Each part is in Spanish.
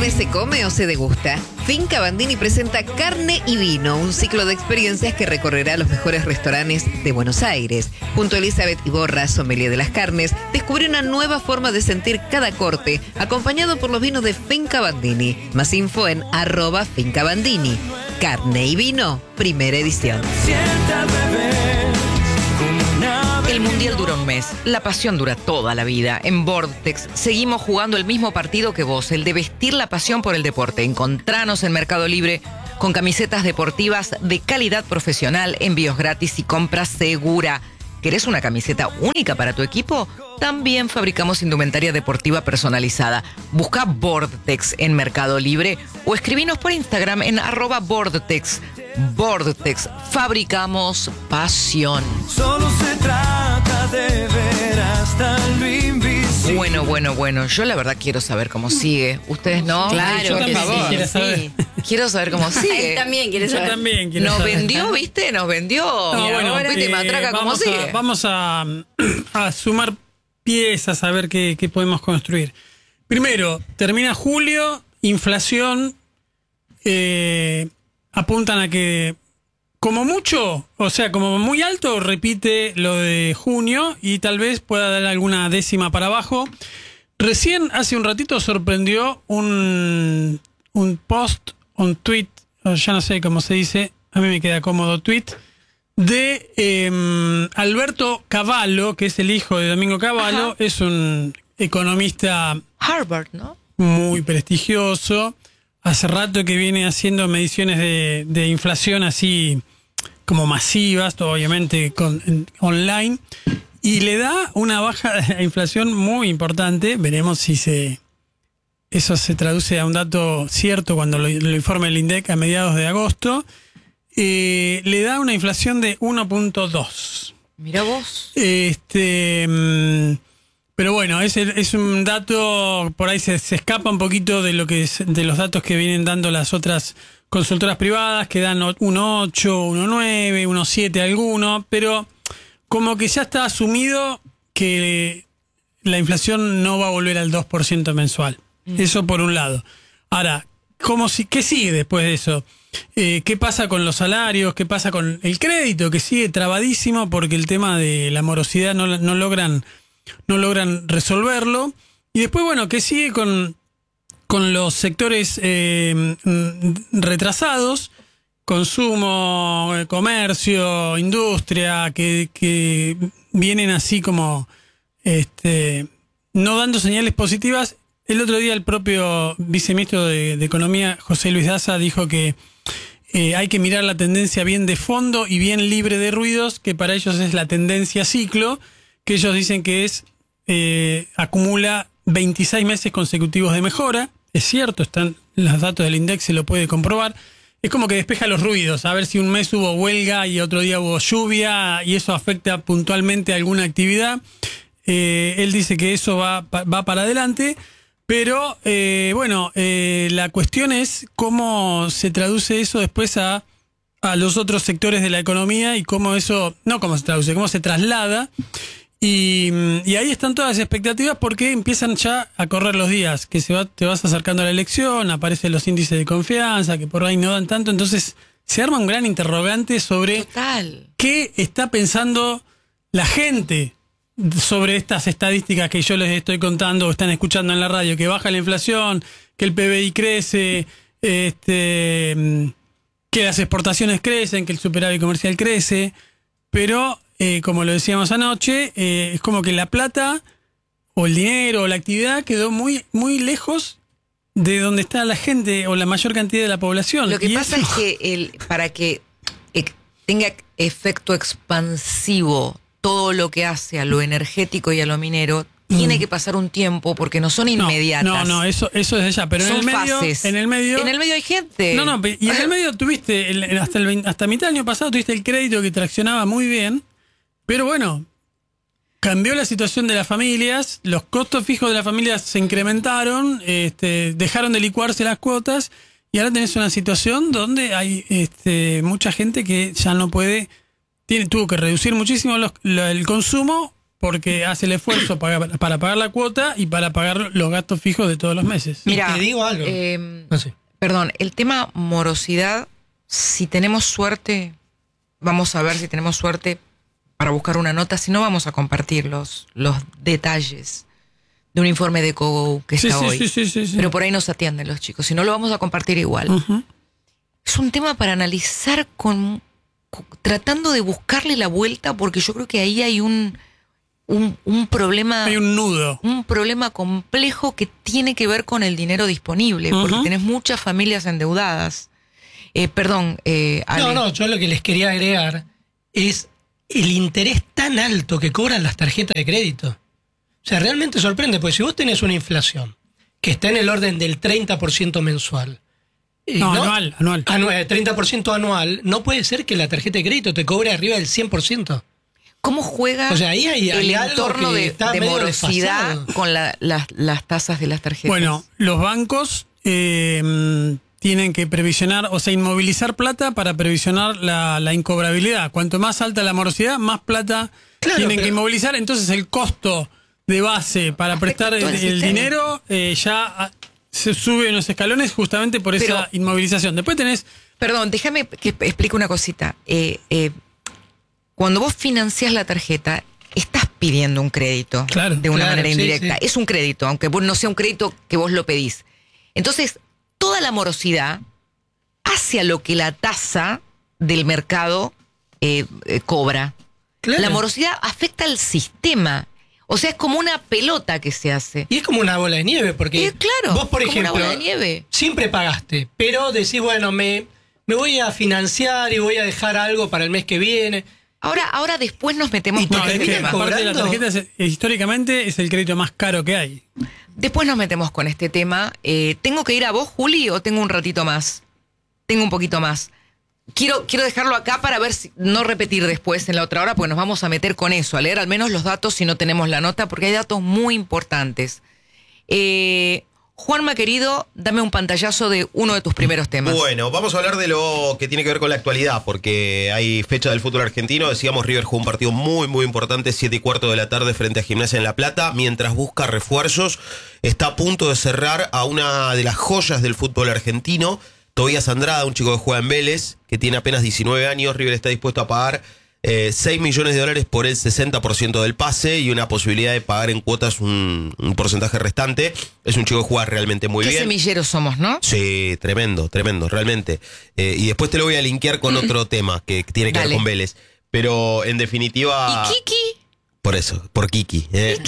carne se come o se degusta? Finca Bandini presenta Carne y Vino, un ciclo de experiencias que recorrerá los mejores restaurantes de Buenos Aires. Junto a Elizabeth Iborra, sommelier de las carnes, descubre una nueva forma de sentir cada corte, acompañado por los vinos de Finca Bandini. Más info en @fincabandini. Carne y Vino, primera edición. El Mundial dura un mes, la pasión dura toda la vida. En Vortex seguimos jugando el mismo partido que vos, el de vestir la pasión por el deporte. Encontranos en Mercado Libre con camisetas deportivas de calidad profesional, envíos gratis y compra segura. ¿Querés una camiseta única para tu equipo? También fabricamos indumentaria deportiva personalizada. Busca Vortex en Mercado Libre o escribinos por Instagram en @Vortex. Vortex, fabricamos pasión. Solo se trata de ver hasta lo invisible. Bueno, yo la verdad quiero saber cómo sigue. ¿Ustedes no? Claro, yo que también, sí. Quiero saber cómo sigue. Él también quiere Yo saber. también quiero Nos saber. vendió, ¿viste? Nos vendió. No, bueno, ¿viste? Matraca, ¿cómo sigue? Vamos a sumar piezas a ver qué podemos construir. Primero, termina julio, inflación, apuntan a que como mucho, o sea, como muy alto, repite lo de junio y tal vez pueda dar alguna décima para abajo. Recién, hace un ratito, sorprendió un post, un tweet, ya no sé cómo se dice, a mí me queda cómodo tweet, de Alberto Cavallo, que es el hijo de Domingo Cavallo. Ajá. Es un economista Harvard, ¿no? Muy prestigioso. Hace rato que viene haciendo mediciones de inflación así como masivas, obviamente online, y le da una baja de inflación muy importante. Veremos si eso se traduce a un dato cierto cuando lo informe el INDEC a mediados de agosto. Le da una inflación de 1.2. Mira vos. Pero bueno, es un dato, por ahí se escapa un poquito de de los datos que vienen dando las otras consultoras privadas, que dan 1.8, 1.9, 1.7 alguno, pero como que ya está asumido que la inflación no va a volver al 2% mensual. Eso por un lado. Ahora, ¿qué sigue después de eso? ¿Qué pasa con los salarios? ¿Qué pasa con el crédito? Que sigue trabadísimo porque el tema de la morosidad no logran resolverlo. Y después, bueno, ¿qué sigue con los sectores retrasados? Consumo, comercio, industria, que vienen así como no dando señales positivas. El otro día el propio viceministro de Economía, José Luis Daza, dijo que hay que mirar la tendencia bien de fondo y bien libre de ruidos, que para ellos es la tendencia ciclo, que ellos dicen que acumula 26 meses consecutivos de mejora. Es cierto, están los datos del INDEC, se lo puede comprobar. Es como que despeja los ruidos, a ver si un mes hubo huelga y otro día hubo lluvia y eso afecta puntualmente a alguna actividad. Él dice que eso va para adelante, pero la cuestión es cómo se traduce eso después a los otros sectores de la economía y cómo eso, no cómo se traduce, cómo se traslada. Y ahí están todas las expectativas porque empiezan ya a correr los días, que te vas acercando a la elección, aparecen los índices de confianza, que por ahí no dan tanto, entonces se arma un gran interrogante sobre qué está pensando la gente sobre estas estadísticas que yo les estoy contando o están escuchando en la radio, que baja la inflación, que el PBI crece, que las exportaciones crecen, que el superávit comercial crece, pero como lo decíamos anoche, es como que la plata o el dinero o la actividad quedó muy, muy lejos de donde está la gente o la mayor cantidad de la población. Lo que pasa es que para que tenga efecto expansivo todo lo que hace a lo energético y a lo minero, tiene que pasar un tiempo porque no son inmediatas. No, eso es de ella, pero son en el medio, fases. En el medio hay gente. Y en el medio tuviste, hasta mitad del año pasado tuviste el crédito que traccionaba muy bien, pero bueno, cambió la situación de las familias, los costos fijos de las familias se incrementaron, dejaron de licuarse las cuotas y ahora tenés una situación donde hay mucha gente que ya no puede, tuvo que reducir muchísimo el consumo porque hace el esfuerzo para pagar la cuota y para pagar los gastos fijos de todos los meses. Mira, te digo algo. No sé. Perdón, el tema morosidad, si tenemos suerte, vamos a ver si tenemos suerte para buscar una nota, si no vamos a compartir los detalles de un informe de COGO que está hoy. Sí. Pero por ahí nos atienden los chicos, si no lo vamos a compartir igual. Uh-huh. Es un tema para analizar tratando de buscarle la vuelta, porque yo creo que ahí hay un problema. Hay un nudo. Un problema complejo que tiene que ver con el dinero disponible, porque tenés muchas familias endeudadas. Perdón, Ale. No, yo lo que les quería agregar es el interés tan alto que cobran las tarjetas de crédito. O sea, realmente sorprende, porque si vos tenés una inflación que está en el orden del 30% mensual. Anual. 30% anual, no puede ser que la tarjeta de crédito te cobre arriba del 100%. ¿Cómo juega o sea, ahí hay el algo entorno que está de medio morosidad desfasado con las tasas de las tarjetas? Bueno, los bancos tienen que previsionar, o sea, inmovilizar plata para previsionar la incobrabilidad. Cuanto más alta la morosidad, más plata tienen que inmovilizar. Entonces el costo de base para prestar el dinero ya se sube unos escalones justamente por esa inmovilización. Después tenés... Perdón, déjame que explique una cosita. Cuando vos financiás la tarjeta, estás pidiendo un crédito de una manera indirecta. Sí. Es un crédito, aunque no sea un crédito que vos lo pedís. Entonces, toda la morosidad hacia lo que la tasa del mercado cobra. Claro. La morosidad afecta al sistema. O sea, es como una pelota que se hace. Y es como una bola de nieve, porque claro, vos, por ejemplo, una bola de nieve. Siempre pagaste, pero decís, bueno, me voy a financiar y voy a dejar algo para el mes que viene. Ahora después nos metemos con este tema. Aparte de la tarjeta, históricamente es el crédito más caro que hay. Después nos metemos con este tema. ¿Tengo que ir a vos, Juli, o tengo un ratito más? Tengo un poquito más. Quiero dejarlo acá para ver si no repetir después en la otra hora, porque nos vamos a meter con eso, a leer al menos los datos si no tenemos la nota, porque hay datos muy importantes. Juanma, querido, dame un pantallazo de uno de tus primeros temas. Bueno, vamos a hablar de lo que tiene que ver con la actualidad, porque hay fecha del fútbol argentino. Decíamos, River jugó un partido muy, muy importante, 7:15 de la tarde frente a Gimnasia en La Plata, mientras busca refuerzos. Está a punto de cerrar a una de las joyas del fútbol argentino, Tobías Andrada, un chico que juega en Vélez, que tiene apenas 19 años. River está dispuesto a pagar $6 millones por el 60% del pase y una posibilidad de pagar en cuotas un porcentaje restante. Es un chico que juega realmente muy bien. Qué semilleros somos, ¿no? Sí, tremendo, realmente. Y después te lo voy a linkear con otro tema que tiene que ver con Vélez. Pero en definitiva... ¿Y Kiki? Por eso, por Kiki.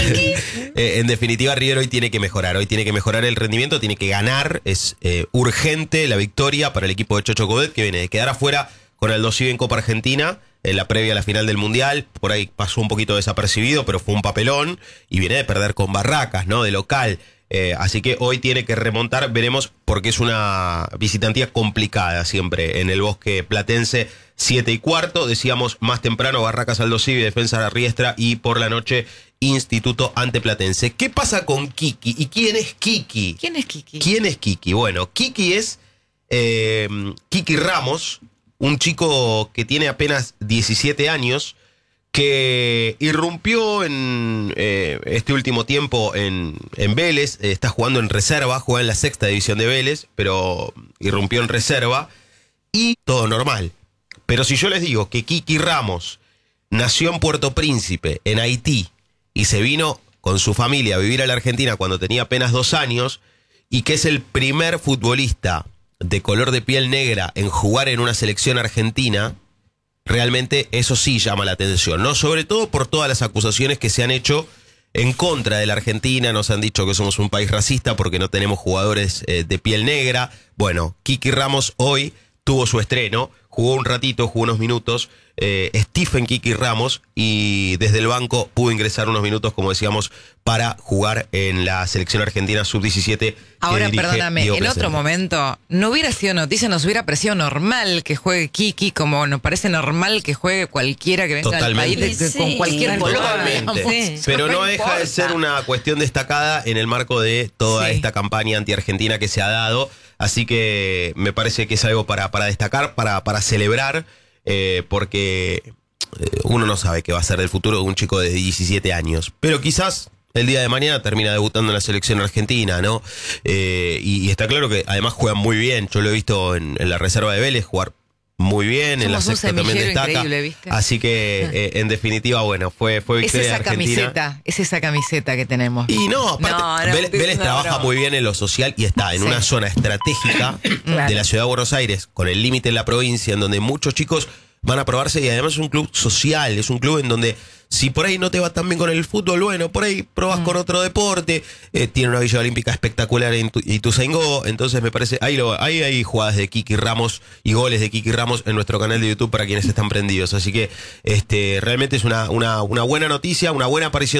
En definitiva, River hoy tiene que mejorar. Hoy tiene que mejorar el rendimiento, tiene que ganar. Es urgente la victoria para el equipo de Chocho Coudet, que viene de quedar afuera con Aldo Civi en Copa Argentina, en la previa a la final del Mundial. Por ahí pasó un poquito desapercibido, pero fue un papelón. Y viene de perder con Barracas, ¿no? De local. Así que hoy tiene que remontar. Veremos, porque es una visitantía complicada siempre en el Bosque Platense. 7:15, decíamos más temprano, Barracas Aldo Civi, Defensa de Riestra, y por la noche Instituto ante Platense. ¿Qué pasa con Kiki? ¿Y quién es Kiki? ¿Quién es Kiki? ¿Quién es Kiki? Bueno, Kiki es Kiki Ramos, un chico que tiene apenas 17 años, que irrumpió en este último tiempo en Vélez. Está jugando en reserva, juega en la 6ª división de Vélez, pero irrumpió en reserva y todo normal. Pero si yo les digo que Kiki Ramos nació en Puerto Príncipe, en Haití, y se vino con su familia a vivir a la Argentina cuando tenía apenas 2 años, y que es el primer futbolista de color de piel negra en jugar en una selección argentina, realmente eso sí llama la atención, ¿no? Sobre todo por todas las acusaciones que se han hecho en contra de la Argentina. Nos han dicho que somos un país racista porque no tenemos jugadores de piel negra. Bueno, Kiki Ramos hoy tuvo su estreno, jugó un ratito, jugó unos minutos, Stephen Kiki Ramos, y desde el banco pudo ingresar unos minutos, como decíamos, para jugar en la selección argentina sub-17. Ahora, perdóname, en otro momento no hubiera sido noticia, nos hubiera parecido normal que juegue Kiki, como nos parece normal que juegue cualquiera que venga al país con cualquier color. Sí. Pero no deja de ser una cuestión destacada en el marco de toda esta campaña anti-argentina que se ha dado. Así que me parece que es algo para destacar, para celebrar, porque uno no sabe qué va a ser del futuro de un chico de 17 años, pero quizás el día de mañana termina debutando en la selección argentina, ¿no? Y está claro que además juegan muy bien. Yo lo he visto en la reserva de Vélez jugar muy bien, en la Somos un sexta también semillero destaca. increíble, ¿viste? Así que, en definitiva, bueno, fue Es victoria de esa Argentina. camiseta que tenemos. Y no, aparte, Vélez trabaja muy bien en lo social y está en una zona estratégica de la ciudad de Buenos Aires, con el límite en la provincia, en donde muchos chicos van a probarse, y además es un club social, es un club en donde si por ahí no te va tan bien con el fútbol, bueno, por ahí probas con otro deporte. Tiene una Villa Olímpica espectacular en Ituzaingó. Entonces me parece, ahí hay jugadas de Kiki Ramos y goles de Kiki Ramos en nuestro canal de YouTube para quienes están prendidos. Así que realmente es una buena noticia, una buena aparición